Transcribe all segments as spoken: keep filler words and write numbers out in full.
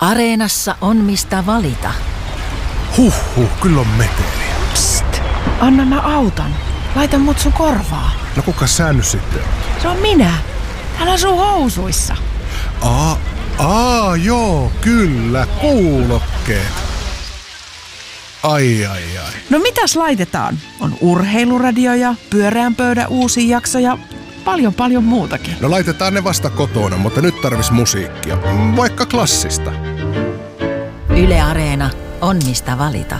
Areenassa on mistä valita. Huhhuh, kyllä on meteliä. Psst, anna mä auton. Laita mut sun korvaa. No kuka sä nyt sitten? Se on minä. Hän asuu housuissa. Aa, aa, joo, kyllä, kuulokkeet. Ai, ai, ai. No mitäs laitetaan? On urheiluradio ja pyöreän pöydän uusi jakso ja paljon paljon muutakin. No laitetaan ne vasta kotona, mutta nyt tarvis musiikkia. Vaikka klassista. Yle Areena on mistä valita.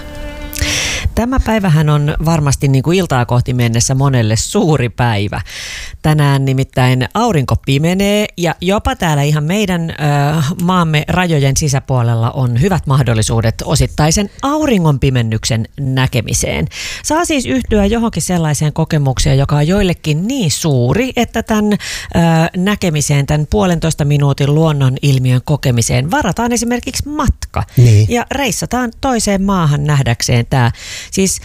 Tämä päivähän on varmasti niin kuin iltaa kohti mennessä monelle suuri päivä. Tänään nimittäin aurinko pimenee ja jopa täällä ihan meidän ö, maamme rajojen sisäpuolella on hyvät mahdollisuudet osittaisen auringonpimennyksen näkemiseen. Saa siis yhtyä johonkin sellaiseen kokemukseen, joka on joillekin niin suuri, että tämän ö, näkemiseen, tämän puolentoista minuutin luonnon ilmiön kokemiseen varataan esimerkiksi matka. Niin. Ja reissataan toiseen maahan nähdäkseen tämä. Siis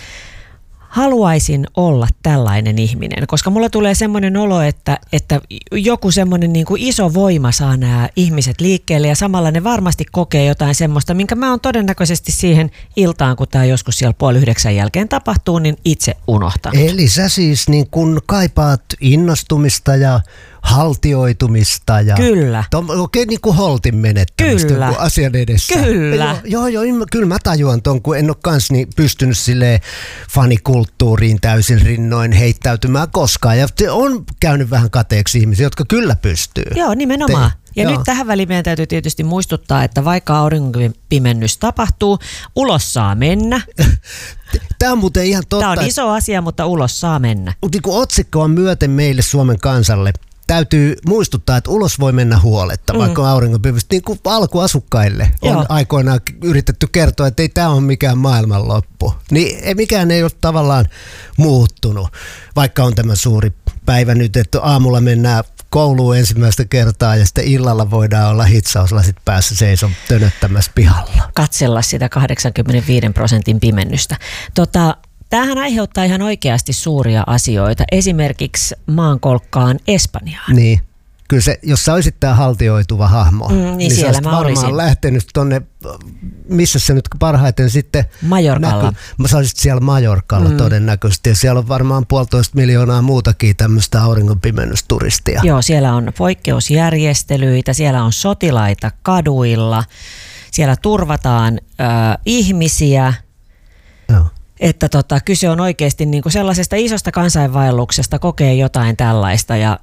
haluaisin olla tällainen ihminen, koska mulla tulee semmoinen olo, että, että joku semmoinen niin kuin iso voima saa nämä ihmiset liikkeelle ja samalla ne varmasti kokee jotain semmoista, minkä mä oon todennäköisesti siihen iltaan, kun tämä joskus siellä puoli yhdeksän jälkeen tapahtuu, niin itse unohtanut. Eli sä siis niin kun kaipaat innostumista ja haltioitumista ja Kyllä. Tom, oikein niin kuin holtin menettämistä Kyllä. asian edessä. Kyllä. Joo, joo, joo, kyllä mä tajuan ton, kun en ole kans niin pystynyt silleen fanikulttuuriin täysin rinnoin heittäytymään koskaan. Ja on käynyt vähän kateeksi ihmisiä, jotka kyllä pystyy. Joo, nimenomaan. Te, ja joo. nyt tähän väliin meidän täytyy tietysti muistuttaa, että vaikka auringonpimennys tapahtuu, ulos saa mennä. Tämä on muuten ihan totta. Tämä on iso asia, mutta ulos saa mennä. Niin kuin otsikko on myöten meille Suomen kansalle. Täytyy muistuttaa, että ulos voi mennä huoletta, mm. vaikka auringonpimennys. Niin kuin alkuasukkaille on Joo. aikoinaan yritetty kertoa, että ei tämä ole mikään maailmanloppu. Niin ei, mikään ei ole tavallaan muuttunut, vaikka on tämä suuri päivä nyt, että aamulla mennään kouluun ensimmäistä kertaa ja sitten illalla voidaan olla hitsauslasit päässä seison tönöttämässä pihalla. Katsella sitä kahdeksankymmentäviisi prosentin pimennystä. Tota, tämähän aiheuttaa ihan oikeasti suuria asioita, esimerkiksi maankolkkaan Espanjaan. Niin. Kyllä se, jos sä olisit tämä haltioituva hahmo, mm, niin, niin siellä sä mä varmaan olisin. lähtenyt tonne, missä se nyt parhaiten sitten Majorkalla. näkyy. Mä saisit siellä Majorkalla mm. todennäköisesti ja siellä on varmaan puolitoista miljoonaa muutakin tämmöistä auringonpimennysturistia. Joo, siellä on poikkeusjärjestelyitä, siellä on sotilaita kaduilla, siellä turvataan ö, ihmisiä. Joo. Että tota, kyse on oikeasti niinku sellaisesta isosta kansainvaelluksesta, kokee jotain tällaista ja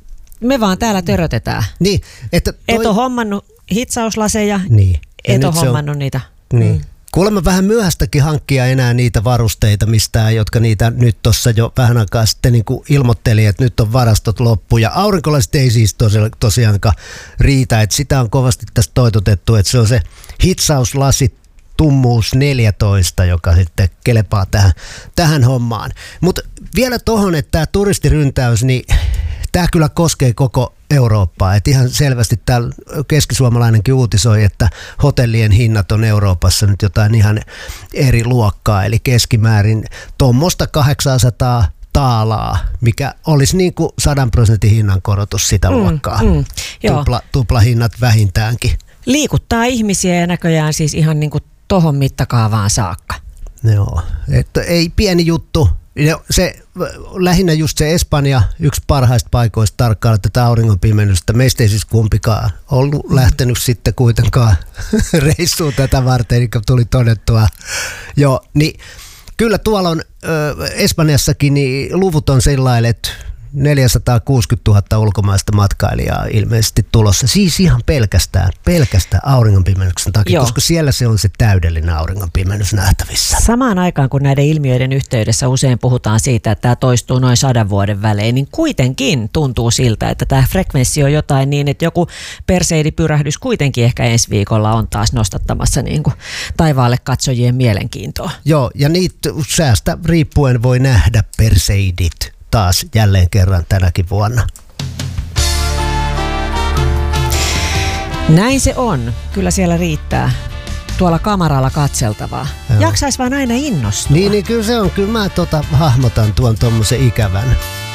me vaan täällä törötetään. Niin, että toi... Et ole hommannut hitsauslaseja, niin. et ole hommannut on... niitä. Niin. Mm. Kuulemma vähän myöhästäkin hankkia enää niitä varusteita mistään, jotka niitä nyt tuossa jo vähän aikaa sitten niin kuin ilmoitteli, että nyt on varastot loppu. Ja aurinkolasit ei siis tosiaankaan riitä, että sitä on kovasti tästä toitotettu, että se on se hitsauslasi tummuus neljätoista, joka sitten kelepaa tähän, tähän hommaan. Mutta vielä tohon, että tämä turistiryntäys, niin tämä kyllä koskee koko Eurooppaa. Et ihan selvästi täällä keskisuomalainenkin uutisoi, että hotellien hinnat on Euroopassa nyt jotain ihan eri luokkaa. Eli keskimäärin tuommoista kahdeksansataa taalaa, mikä olisi niin kuin sadan prosentin hinnankorotus sitä luokkaa. Mm, mm, Tupla, tuplahinnat vähintäänkin. Liikuttaa ihmisiä ja näköjään siis ihan niin kuin tohon mittakaavaan saakka. Joo, että ei pieni juttu. Se, lähinnä just se Espanja, yksi parhaista paikoista tarkkailla tätä auringonpimennystä. Meistä ei siis kumpikaan ollut mm. lähtenyt sitten kuitenkaan reissuun tätä varten, eli tuli todettua. Joo, niin kyllä tuolla on ö, Espanjassakin niin luvut on sellainen, että neljäsataakuusikymmentätuhatta ulkomaista matkailijaa ilmeisesti tulossa. Siis ihan pelkästään, pelkästään auringonpimennyksen takia, Joo. koska siellä se on se täydellinen auringonpimennys nähtävissä. Samaan aikaan, kun näiden ilmiöiden yhteydessä usein puhutaan siitä, että tämä toistuu noin sadan vuoden välein, niin kuitenkin tuntuu siltä, että tämä frekvenssi on jotain niin, että joku perseidipyrähdys kuitenkin ehkä ensi viikolla on taas nostattamassa niin kuin taivaalle katsojien mielenkiintoa. Joo, ja niitä säästä riippuen voi nähdä perseidit taas jälleen kerran tänäkin vuonna. Näin se on. Kyllä siellä riittää tuolla kamaralla katseltavaa. Joo. Jaksais vaan aina innostua. Niin, niin kyllä se on. Kyllä mä tota hahmotan tuon tommosen ikävän.